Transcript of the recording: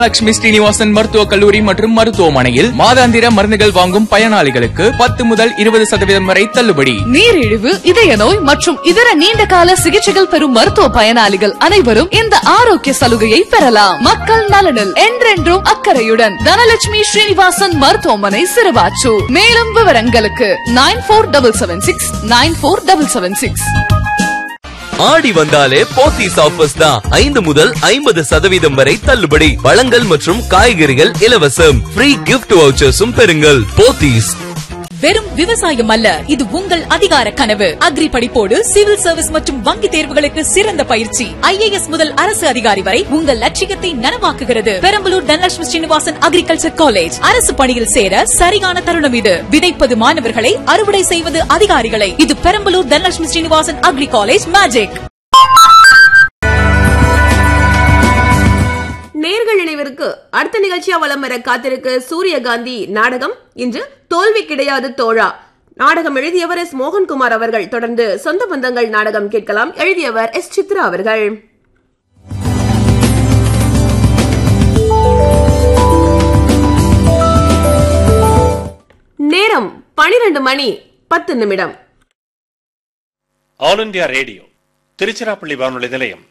லட்சுமி ஸ்ரீனிவாசன் மருத்துவக் கல்லூரி மற்றும் மருத்துவமனையில் மாதாந்திர மருந்துகள் வாங்கும் பயனாளிகளுக்கு 10 முதல் 20% வரை தள்ளுபடி. நீரிழிவு, இதய நோய் மற்றும் இதர நீண்ட கால சிகிச்சைகள் பெறும் மருத்துவ பயனாளிகள் அனைவரும் இந்த ஆரோக்கிய சலுகையை பெறலாம். மக்கள் நலனில் என்றென்றும் அக்கறையுடன் தனலட்சுமி ஸ்ரீனிவாசன் மருத்துவமனை சிறுவாச்சூர். மேலும் விவரங்களுக்கு 9477694776. ஆடி வந்தாலே போத்தீஸ் ஆஃபர்ஸ் தான். 5 முதல் 50% வரை தள்ளுபடி. பழங்கள் மற்றும் காய்கறிகள் இலவசம். ஃப்ரீ கிஃப்ட் வவுச்சர்ஸும் பெறுங்கள். போத்தீஸ். வெறும் விவசாயம் அல்ல, இது உங்கள் அதிகார கனவு. அக்ரி படிப்போடு சிவில் சர்வீஸ் மற்றும் வங்கி தேர்வுகளுக்கு சிறந்த பயிற்சி. IAS முதல் அரசு அதிகாரி வரை உங்கள் லட்சியத்தை நனவாக்குகிறது. Perambalur Dhanalakshmi Srinivasan agriculture college. அரசு பணியில் சேர சரியான தருணம் இது. விதைப்பது மாணவர்களை, அறுவடை செய்வது அதிகாரிகளை. இது Perambalur Dhanalakshmi Srinivasan agri college magic. நேர்கள் நினைவிற்கு அடுத்த நிகழ்ச்சியா வலம் வர காத்திருக்கு சூரியகாந்தி நாடகம். இன்று தோல்வி கிடையாது தோழா. நாடகம் எழுதியவர் S. மோகன்குமார் அவர்கள். தொடர்ந்து சொந்த பந்தங்கள் நாடகம் கேட்கலாம். எழுதியவர் S. சித்ரா அவர்கள். நேரம் 12:10. ஆல் இண்டியா ரேடியோ திருச்சிராப்பள்ளி வானொலி நிலையம்